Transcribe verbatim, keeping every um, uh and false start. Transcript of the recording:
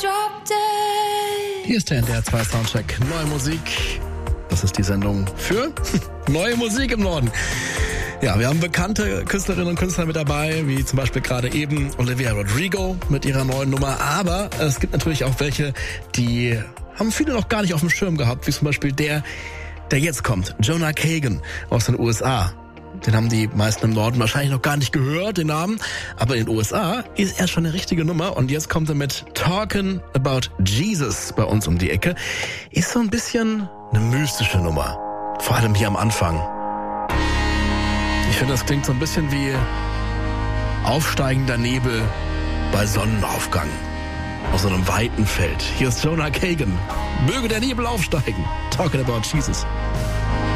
Hier ist der N D R zwei Soundcheck. Neue Musik. Das ist die Sendung für neue Musik im Norden. Ja, wir haben bekannte Künstlerinnen und Künstler mit dabei, wie zum Beispiel gerade eben Olivia Rodrigo mit ihrer neuen Nummer. Aber es gibt natürlich auch welche, die haben viele noch gar nicht auf dem Schirm gehabt, wie zum Beispiel der, der jetzt kommt, Jonah Kagan aus den U S A. Den haben die meisten im Norden wahrscheinlich noch gar nicht gehört, den Namen. Aber in den U S A ist er schon eine richtige Nummer. Und jetzt kommt er mit Talking About Jesus bei uns um die Ecke. Ist so ein bisschen eine mystische Nummer. Vor allem hier am Anfang. Ich finde, das klingt so ein bisschen wie aufsteigender Nebel bei Sonnenaufgang. Aus so einem weiten Feld. Hier ist Jonah Kagan. Möge der Nebel aufsteigen. Talking About Jesus.